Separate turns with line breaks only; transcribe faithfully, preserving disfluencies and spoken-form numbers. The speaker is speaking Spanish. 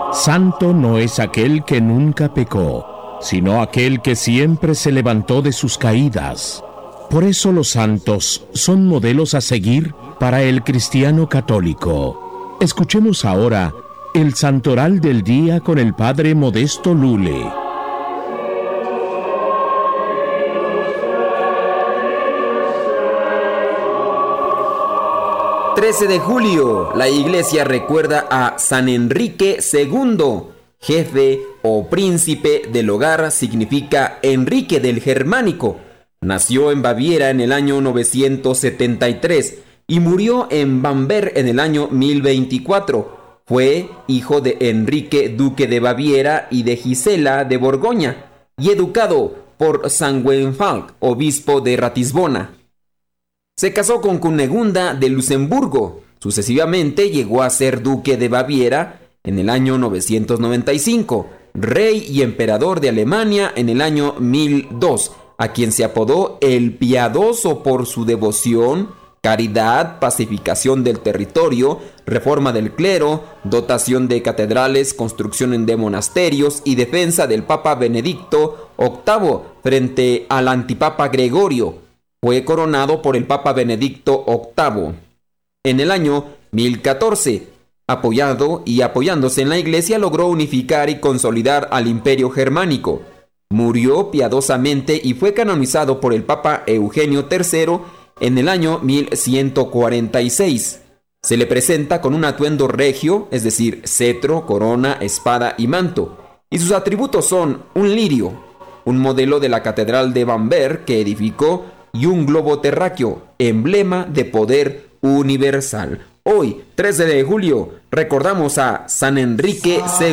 Santo no es aquel que nunca pecó, sino aquel que siempre se levantó de sus caídas. Por eso los santos son modelos a seguir para el cristiano católico. Escuchemos ahora el santoral del día con el Padre Modesto Lule.
trece de julio, la Iglesia recuerda a San Enrique segundo, jefe o príncipe del hogar, significa Enrique del Germánico. Nació en Baviera en el año novecientos setenta y tres y murió en Bamberg en el año mil veinticuatro. Fue hijo de Enrique, duque de Baviera, y de Gisela de Borgoña, y educado por San Wenfalk, obispo de Ratisbona. Se casó con Cunegunda de Luxemburgo. Sucesivamente llegó a ser duque de Baviera en el año novecientos noventa y cinco, rey y emperador de Alemania en el año mil dos, a quien se apodó el Piadoso por su devoción, caridad, pacificación del territorio, reforma del clero, dotación de catedrales, construcción de monasterios y defensa del Papa Benedicto octavo frente al antipapa Gregorio. Fue coronado por el Papa Benedicto octavo en el año mil catorce. Apoyado y apoyándose en la Iglesia, logró unificar y consolidar al Imperio Germánico. Murió piadosamente y fue canonizado por el Papa Eugenio tercero en el año mil ciento cuarenta y seis. Se le presenta con un atuendo regio, es decir, cetro, corona, espada y manto, y sus atributos son un lirio, un modelo de la Catedral de Bamberg que edificó, y un globo terráqueo, emblema de poder universal. Hoy, trece de julio, recordamos a San Enrique segundo.